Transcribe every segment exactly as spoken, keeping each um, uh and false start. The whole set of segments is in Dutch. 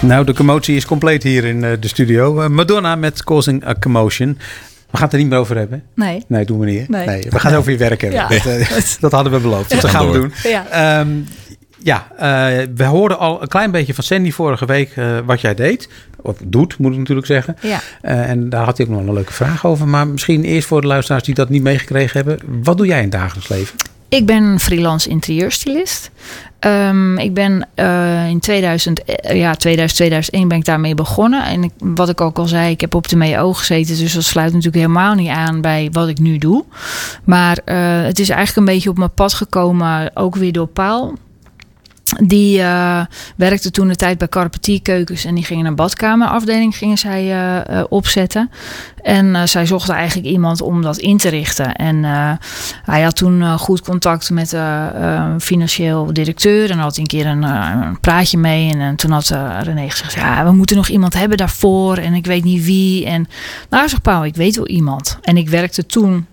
Nou, de commotie is compleet hier in uh, de studio. Uh, Madonna met Causing a Commotion. We gaan het er niet meer over hebben. Nee. Nee, doen we niet. Nee. nee we gaan het over je werk hebben. Ja. Dat, uh, dat hadden we beloofd. Dus dat gaan we doen. Ja, um, ja uh, we hoorden al een klein beetje van Sandy vorige week uh, wat jij deed. Of doet, moet ik natuurlijk zeggen. Ja. Uh, en daar had ik nog een leuke vraag over. Maar misschien eerst voor de luisteraars die dat niet meegekregen hebben. Wat doe jij in het dagelijks leven? Ik ben freelance interieurstylist. Um, ik ben uh, in tweeduizend, ja, tweeduizend, tweeduizend één ben ik daarmee begonnen. En ik, wat ik ook al zei, ik heb op de M E O gezeten. Dus dat sluit natuurlijk helemaal niet aan bij wat ik nu doe. Maar uh, het is eigenlijk een beetje op mijn pad gekomen, ook weer door Paul. Die uh, werkte toen de tijd bij Carpentier Keukens en die gingen een badkamerafdeling gingen zij uh, uh, opzetten. En uh, zij zochten eigenlijk iemand om dat in te richten. En uh, hij had toen uh, goed contact met uh, uh, financieel directeur en had een keer een, uh, een praatje mee. En, en toen had uh, René gezegd, ja, we moeten nog iemand hebben daarvoor en ik weet niet wie. En nou, zegt Paul, ik weet wel iemand. En ik werkte toen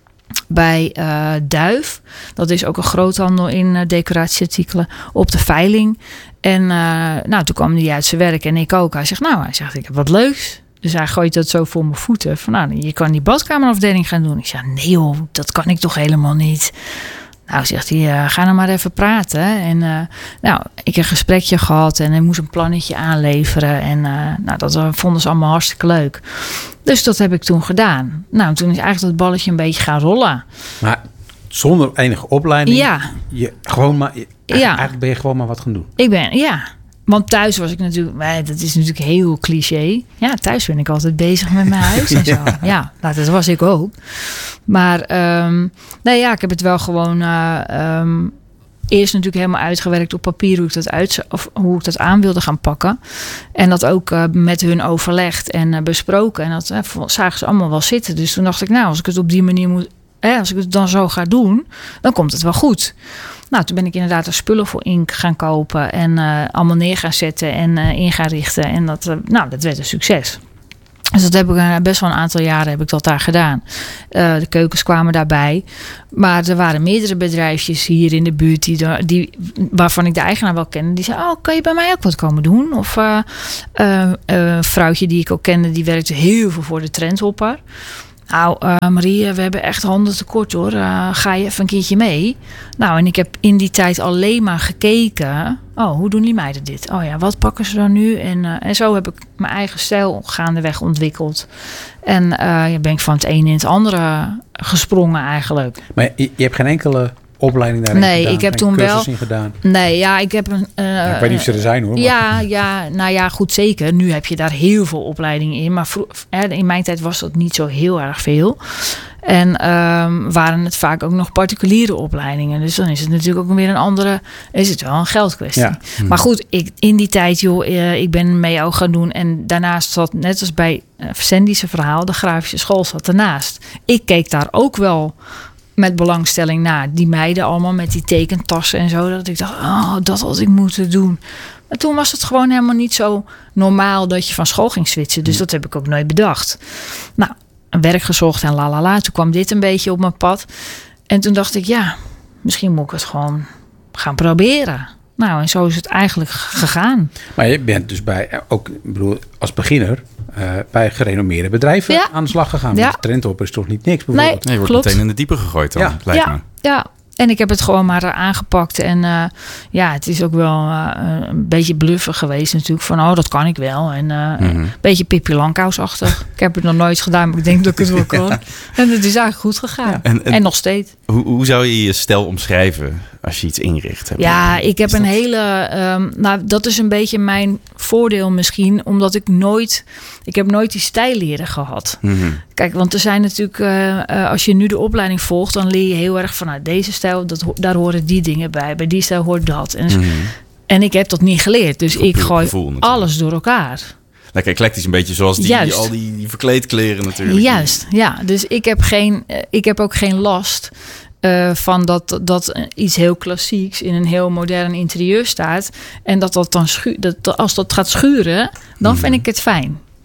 bij uh, Duif. Dat is ook een groothandel in uh, decoratieartikelen op de veiling. En uh, nou, toen kwam hij uit zijn werk en ik ook. Hij zegt, nou, hij zegt, ik heb wat leuks. Dus hij gooit dat zo voor mijn voeten. Van, nou, je kan die badkamerafdeling gaan doen. Ik zeg, nee joh, dat kan ik toch helemaal niet. Nou, zegt hij, uh, ga nou maar even praten. En uh, nou, ik heb een gesprekje gehad en hij moest een plannetje aanleveren. En uh, nou, dat vonden ze allemaal hartstikke leuk. Dus dat heb ik toen gedaan. Nou, toen is eigenlijk dat balletje een beetje gaan rollen. Maar zonder enige opleiding? Ja. Je, gewoon maar, je, ja. Eigenlijk ben je gewoon maar wat gaan doen? Ik ben, ja. Want thuis was ik natuurlijk, dat is natuurlijk heel cliché. Ja, thuis ben ik altijd bezig met mijn huis en zo. Ja, ja nou, dat was ik ook. Maar um, nee, ja, ik heb het wel gewoon uh, um, eerst natuurlijk helemaal uitgewerkt op papier hoe ik dat uit, of hoe ik dat aan wilde gaan pakken. En dat ook uh, met hun overlegd en uh, besproken. En dat uh, zagen ze allemaal wel zitten. Dus toen dacht ik, nou, als ik het op die manier moet, eh, als ik het dan zo ga doen, dan komt het wel goed. Nou, toen ben ik inderdaad er spullen voor in gaan kopen en uh, allemaal neer gaan zetten en uh, in gaan richten. En dat, uh, nou, dat werd een succes. Dus dat heb ik uh, best wel een aantal jaren heb ik dat daar gedaan. Uh, de keukens kwamen daarbij. Maar er waren meerdere bedrijfjes hier in de buurt die, die, waarvan ik de eigenaar wel kende. Die zei, oh, kan je bij mij ook wat komen doen? Of uh, uh, uh, een vrouwtje die ik ook kende, die werkte heel veel voor de Trendhopper. Nou, uh, Marie, we hebben echt handen tekort hoor. Uh, ga je even een keertje mee? Nou, en ik heb in die tijd alleen maar gekeken. Oh, hoe doen die meiden dit? Oh ja, wat pakken ze dan nu? En, uh, en zo heb ik mijn eigen stijl gaandeweg ontwikkeld. En uh, ben ik van het ene in het andere gesprongen eigenlijk. Maar je, je hebt geen enkele opleiding daarin nee, gedaan? Ik heb geen toen wel. In gedaan? Nee, ja, ik heb een. Uh, ja, ik weet niet of ze er zijn hoor. Maar. Ja, ja, nou ja, goed zeker. Nu heb je daar heel veel opleidingen in. Maar vro- in mijn tijd was dat niet zo heel erg veel. En um, waren het vaak ook nog particuliere opleidingen. Dus dan is het natuurlijk ook weer een andere. Is het wel een geldkwestie. Ja. Hmm. Maar goed, ik, in die tijd, joh, uh, ik ben M E O gaan doen. En daarnaast zat, net als bij uh, Sandy's verhaal, de grafische school zat ernaast. Ik keek daar ook wel met belangstelling naar. Die meiden allemaal met die tekentassen en zo. Dat ik dacht, oh, dat had ik moeten doen. Maar toen was het gewoon helemaal niet zo normaal dat je van school ging switchen. Dus dat heb ik ook nooit bedacht. Nou, een werk gezocht en la la la. Toen kwam dit een beetje op mijn pad. En toen dacht ik, ja, misschien moet ik het gewoon gaan proberen. Nou, en zo is het eigenlijk gegaan. Maar je bent dus bij, ook ik bedoel, als beginner, uh, bij gerenommeerde bedrijven ja. aan de slag gegaan. Ja. De Trendhopper is toch niet niks bijvoorbeeld? Nee, je wordt klopt. meteen in de diepe gegooid dan, ja. lijkt ja. me. Ja, en ik heb het gewoon maar aangepakt. En uh, ja, het is ook wel uh, een beetje bluffen geweest natuurlijk. Van, oh, dat kan ik wel. En uh, mm-hmm. een beetje Pippi Langkous-achtig. Ik heb het nog nooit gedaan, maar ik denk dat ik het wel kan. Ja. En het is eigenlijk goed gegaan. Ja. En, en, en nog steeds. Hoe, hoe zou je je stijl omschrijven als je iets inricht? Heb ja, je, ik heb dat... een hele... Um, nou, dat is een beetje mijn voordeel misschien. Omdat ik nooit... Ik heb nooit die stijl leren gehad. Mm-hmm. Kijk, want er zijn natuurlijk... Uh, uh, als je nu de opleiding volgt, dan leer je heel erg van... Nou, deze stijl, dat, daar horen die dingen bij. Bij die stijl hoort dat. En, mm-hmm. en ik heb dat niet geleerd. Dus ik gooi gevoel, alles door elkaar. Lekker eclectisch, een beetje zoals die, die, al die, die verkleedkleren natuurlijk. Juist, ja. Dus ik heb, geen, ik heb ook geen last... Uh, van dat, dat iets heel klassieks in een heel modern interieur staat. En dat dat dan schu- dat, als dat gaat schuren, dan mm. vind ik het fijn.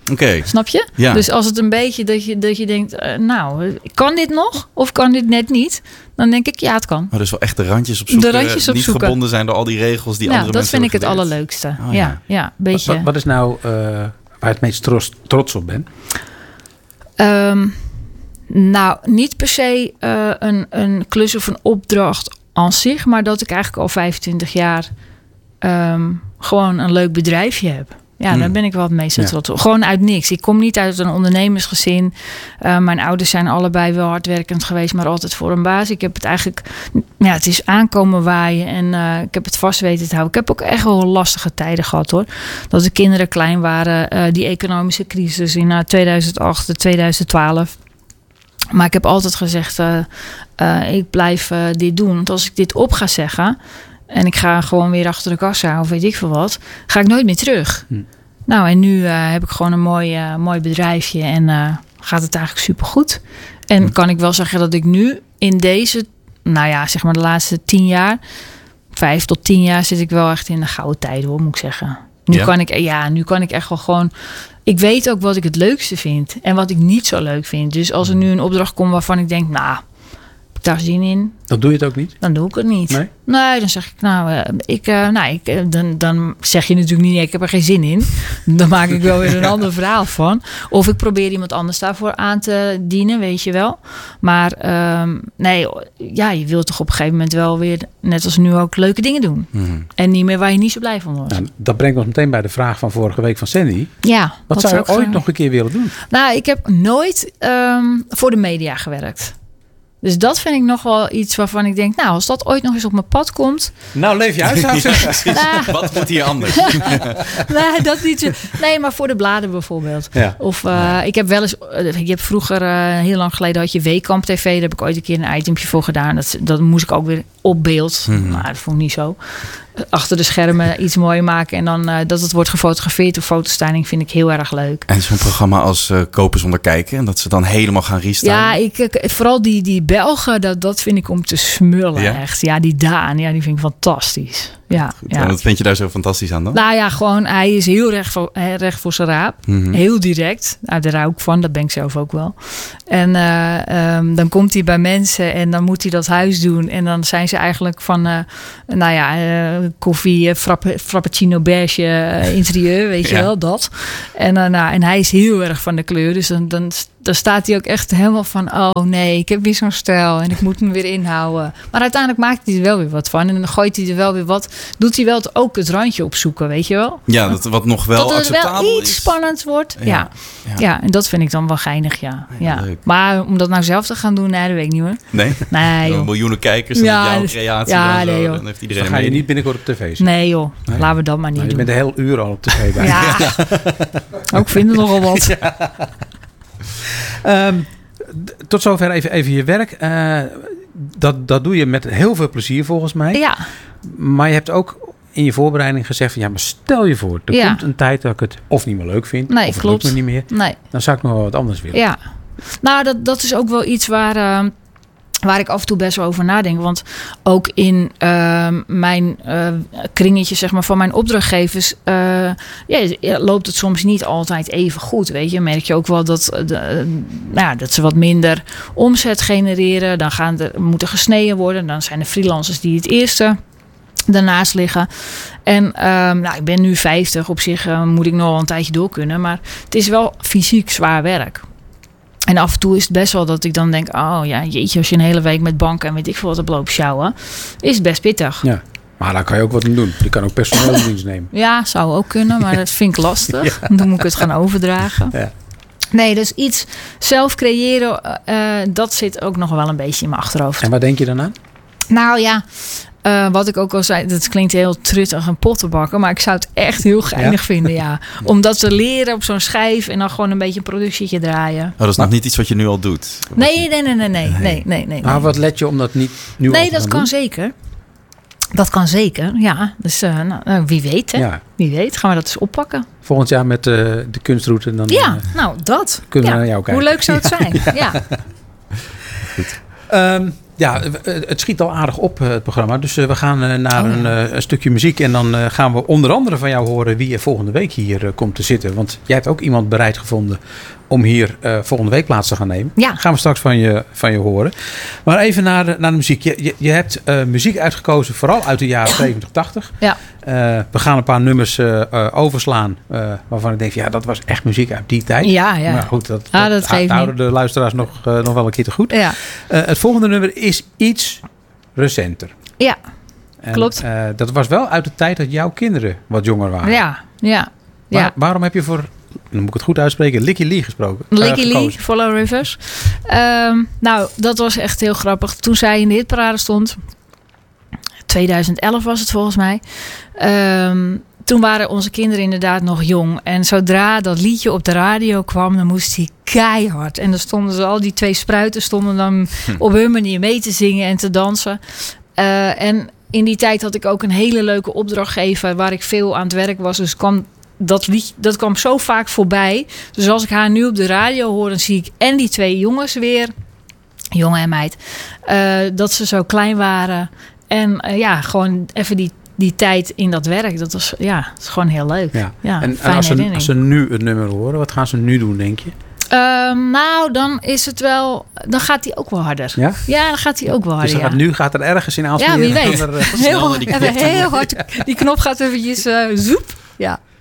Oké. Okay. Snap je? Ja. Dus als het een beetje dat je, dat je denkt... Uh, nou, kan dit nog? Of kan dit net niet? Dan denk ik, ja, het kan. Maar dus wel echt de randjes opzoeken. De randjes opzoeken. Niet gebonden zijn door al die regels die ja, andere mensen dat vind ik het geleerd. allerleukste. Oh, ja. ja. Ja, beetje... Wat, wat is nou uh, waar je het meest trots, trots op bent? Um, nou, niet per se uh, een, een klus of een opdracht aan zich... maar dat ik eigenlijk al vijfentwintig jaar... Um, gewoon een leuk bedrijfje heb. Ja, hmm. daar ben ik wel het meest trots op. Gewoon uit niks. Ik kom niet uit een ondernemersgezin. Uh, mijn ouders zijn allebei wel hardwerkend geweest... maar altijd voor een baas. Ik heb het eigenlijk... Ja, het is aankomen waaien... en uh, ik heb het vast weten te houden. Ik heb ook echt wel lastige tijden gehad, hoor. Dat de kinderen klein waren. Uh, die economische crisis in uh, tweeduizend acht, tweeduizend twaalf... Maar ik heb altijd gezegd... Uh, uh, ik blijf uh, dit doen. Want als ik dit op ga zeggen... en ik ga gewoon weer achter de kassa of weet ik veel wat... ga ik nooit meer terug. Hm. Nou, en nu uh, heb ik gewoon een mooi, uh, mooi bedrijfje... en uh, gaat het eigenlijk supergoed. En hm. kan ik wel zeggen dat ik nu in deze... nou ja, zeg maar de laatste tien jaar... vijf tot tien jaar zit ik wel echt in de gouden tijden, hoor, moet ik zeggen. Nu, ja? kan ik, ja, nu kan ik echt wel gewoon... Ik weet ook wat ik het leukste vind... en wat ik niet zo leuk vind. Dus als er nu een opdracht komt waarvan ik denk... nou, heb ik daar zin in... Dan doe je het ook niet? Dan doe ik het niet. Nee? Nee, dan zeg ik, nou, uh, ik, uh, nou ik, uh, dan, dan zeg je natuurlijk niet, nee, ik heb er geen zin in. Dan maak ik wel weer een ander verhaal van. Of ik probeer iemand anders daarvoor aan te dienen, weet je wel. Maar um, nee, ja, je wilt toch op een gegeven moment wel weer, net als nu ook, leuke dingen doen. Mm. En niet meer waar je niet zo blij van wordt. Nou, dat brengt ons meteen bij de vraag van vorige week van Sandy. Ja. Wat, wat zou je ooit graag... nog een keer willen doen? Nou, ik heb nooit um, voor de media gewerkt. Dus dat vind ik nog wel iets waarvan ik denk... nou, als dat ooit nog eens op mijn pad komt... Nou, leef je uit, zou ik zeggen. Nou, wat moet hier anders? nee, dat niet. Nee, maar voor de bladen bijvoorbeeld. Ja. Of uh, ja. ik heb wel eens... Uh, je hebt vroeger, uh, heel lang geleden had je Weekamp T V. Daar heb ik ooit een keer een itempje voor gedaan. Dat, dat moest ik ook weer op beeld. Hmm. Maar dat vond ik niet zo. Achter de schermen iets mooi maken. En dan uh, dat het wordt gefotografeerd. Of fotostyling vind ik heel erg leuk. En zo'n programma als uh, Kopen zonder kijken. En dat ze dan helemaal gaan restylen. Ja, ik, ik, vooral die, die Belgen. Dat, dat vind ik om te smullen, ja? Echt. Ja, die Daan. Ja, die vind ik fantastisch. Ja, ja. En wat vind je daar zo fantastisch aan dan? Nou ja, gewoon hij is heel recht voor, recht voor zijn raap. Mm-hmm. Heel direct. Nou, daar hou ik van. Dat ben ik zelf ook wel. En uh, um, dan komt hij bij mensen en dan moet hij dat huis doen. En dan zijn ze eigenlijk van, uh, nou ja, uh, koffie, uh, frapp, frappuccino, beige, uh, interieur, weet je ja. wel, dat. En, uh, nou, en hij is heel erg van de kleur. Dus dan, dan, dan staat hij ook echt helemaal van, oh nee, ik heb weer zo'n stijl en ik moet hem weer inhouden. Maar uiteindelijk maakt hij er wel weer wat van. En dan gooit hij er wel weer wat, doet hij wel ook het randje opzoeken, weet je wel? Ja, dat wat nog wel dat acceptabel is. Dat het wel iets is. spannends wordt. Ja. Ja. Ja. ja, en dat vind ik dan wel geinig, ja. ja, ja. Maar om dat nou zelf te gaan doen, nee, dat weet ik niet hoor. Nee? Nee, joh. Miljoenen kijkers en ja, jouw creatie. Ja, dan, nee, zo, dan heeft iedereen dan ga je niet binnenkort op tv zien. Nee joh, nee. Laten we dat maar niet nou, doen. Je bent de hele uur al op tv bij. Ja, ook vinden nogal wat. Ja. Um, tot zover even, even je werk. Uh, dat, dat doe je met heel veel plezier volgens mij. Ja. Maar je hebt ook in je voorbereiding gezegd van ja, maar stel je voor, er ja. komt een tijd dat ik het of niet meer leuk vind, nee, of klopt. het lukt me niet meer. Nee. Dan zou ik nog wel wat anders willen. Ja, nou dat, dat is ook wel iets waar, uh, waar ik af en toe best wel over nadenk. Want ook in uh, mijn uh, kringetje zeg maar, van mijn opdrachtgevers uh, ja, loopt het soms niet altijd even goed. Weet je, merk je ook wel dat, uh, de, uh, nou, dat ze wat minder omzet genereren. Dan gaan er, moet er gesneden worden. Dan zijn er freelancers die het eerste daarnaast liggen. En um, nou, ik ben nu vijftig. Op zich uh, moet ik nog wel een tijdje door kunnen. Maar het is wel fysiek zwaar werk. En af en toe is het best wel dat ik dan denk, oh ja, jeetje, als je een hele week met banken en weet ik veel wat op loop sjouwen, is het best pittig. Ja, maar daar kan je ook wat aan doen. Je kan ook personeelsdienst nemen. Ja, zou ook kunnen, maar dat vind ik lastig. Ja. Dan moet ik het gaan overdragen. Ja. Nee, dus iets zelf creëren, uh, dat zit ook nog wel een beetje in mijn achterhoofd. En waar denk je dan aan? Nou ja, Uh, wat ik ook al zei, dat klinkt heel truttig, een pottenbakken. Maar ik zou het echt heel geinig ja? vinden, ja. Om dat te leren op zo'n schijf en dan gewoon een beetje een productietje draaien. Oh, dat is nog niet iets wat je nu al doet? Nee, nee, nee, nee, nee, nee, nee, nee. Maar wat let je om dat niet nu nee, al te dat kan doen? zeker. Dat kan zeker, ja. Dus uh, nou, wie weet, hè. Ja. Wie weet, gaan we dat eens oppakken. Volgend jaar met uh, de kunstroute. Dan, ja, uh, nou, dat. Kunnen ja. we naar jou kijken. Hoe leuk zou het zijn? Ja. ja. Goed. Um, Ja, het schiet al aardig op, het programma. Dus we gaan naar oh, ja. een, een stukje muziek. En dan gaan we onder andere van jou horen wie er volgende week hier komt te zitten. Want jij hebt ook iemand bereid gevonden om hier uh, volgende week plaats te gaan nemen. Ja. Gaan we straks van je, van je horen. Maar even naar de, naar de muziek. Je, je, je hebt uh, muziek uitgekozen, vooral uit de jaren zeventig, tachtig. Ja. Uh, we gaan een paar nummers uh, uh, overslaan. Uh, waarvan ik denk, ja, dat was echt muziek uit die tijd. Ja, ja. Maar goed, dat, ah, dat, dat dat houden de luisteraars nog, uh, nog wel een keer te goed. Ja. Uh, het volgende nummer is iets recenter. Ja, en, klopt. Uh, dat was wel uit de tijd dat jouw kinderen wat jonger waren. Ja, ja. Waar, ja. Waarom heb je voor, dan moet ik het goed uitspreken, Licky Lee gesproken? Licky uh, Lee, Follow Rivers. Um, nou, dat was echt heel grappig. Toen zij in de hitparade stond, tweeduizend elf was het volgens mij. Um, toen waren onze kinderen inderdaad nog jong. En zodra dat liedje op de radio kwam, dan moest hij keihard. En dan stonden ze, al die twee spruiten stonden dan hm. op hun manier mee te zingen en te dansen. Uh, en in die tijd had ik ook een hele leuke opdrachtgever waar ik veel aan het werk was. Dus kwam dat liedje, dat kwam zo vaak voorbij. Dus als ik haar nu op de radio hoor, dan zie ik en die twee jongens weer, jongen en meid, uh, dat ze zo klein waren. En uh, ja, gewoon even die Die tijd in dat werk, dat was, ja, dat is gewoon heel leuk. Ja. Ja, en en als, ze, als ze nu het nummer horen, wat gaan ze nu doen, denk je? Uh, nou, dan is het wel, dan gaat hij ook wel harder. Ja? Ja, dan gaat hij ook wel harder. Dus ja. gaat, nu gaat er ergens in aansluiten. Ja, wie weet. Er, uh, heel, die, knop heel hard, die knop gaat eventjes uh, zoep. Ja.